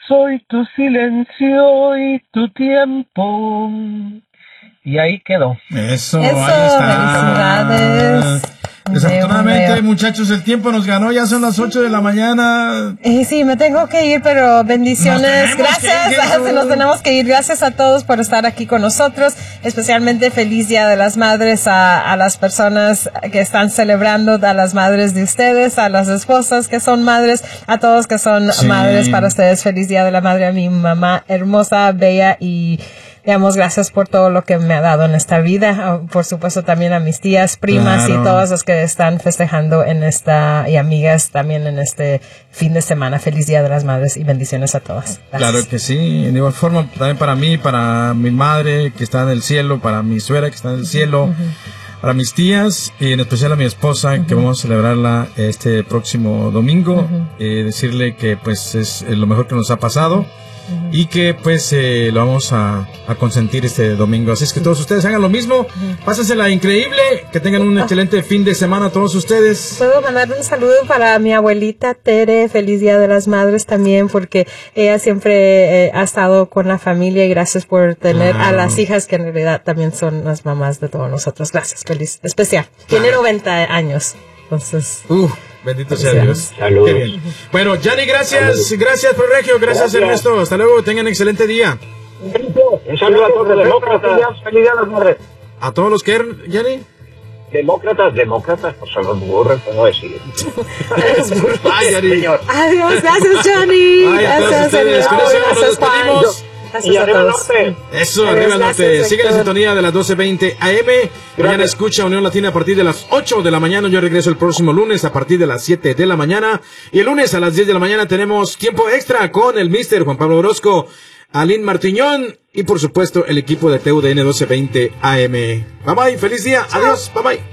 soy tu silencio y tu tiempo. Y ahí quedó. Eso, ahí está. Felicidades. Desafortunadamente, muchachos, el tiempo nos ganó, ya son las 8 de la mañana. Sí, me tengo que ir, pero bendiciones. Gracias, nos tenemos que ir. Gracias a todos por estar aquí con nosotros. Especialmente feliz Día de las Madres a las personas que están celebrando, a las madres de ustedes, a las esposas que son madres, a todos que son madres. Para ustedes, feliz Día de la Madre a mi mamá hermosa, bella, y damos gracias por todo lo que me ha dado en esta vida. Por supuesto, también a mis tías, primas y todos los que están festejando y amigas también en este fin de semana. Feliz Día de las Madres y bendiciones a todas. Gracias. Claro que sí. De igual forma, también para mí, para mi madre que está en el cielo, para mi suegra que está en el cielo, para mis tías y en especial a mi esposa, que vamos a celebrarla este próximo domingo. Decirle que pues es lo mejor que nos ha pasado. Y que pues lo vamos a consentir este domingo. Así es que todos ustedes hagan lo mismo. Pásensela increíble. Que tengan un excelente fin de semana todos ustedes. Puedo mandar un saludo para mi abuelita Tere. Feliz Día de las Madres también, porque ella siempre ha estado con la familia, y gracias por tener a las hijas que en realidad también son las mamás de todos nosotros. Gracias, feliz, especial. Tiene 90 años. Entonces... Bendito sea Dios. Saludos. Qué bien. Bueno, Gianni, gracias. Gracias, Regio. Gracias, Ernesto. Hasta luego. Tengan excelente día. Un saludo a todos los demócratas. Feliz Día de las Madres. ¿A todos los que, Gianni? Demócratas, pues son los burros, ¿cómo decir? Ay, Gianni. Adiós, gracias, Johnny. Gracias, ustedes. Con eso nos despedimos. Y arriba el norte. Eso, arriba el norte. Sigue la sintonía de las 12:20 AM. Mañana escucha Unión Latina a partir de las 8 de la mañana. Yo regreso el próximo lunes a partir de las 7 de la mañana. Y el lunes a las 10 de la mañana tenemos tiempo extra con el Mr. Juan Pablo Orozco, Aline Martiñón y por supuesto el equipo de TUDN 12:20 AM. Bye bye, feliz día. Adiós, bye bye.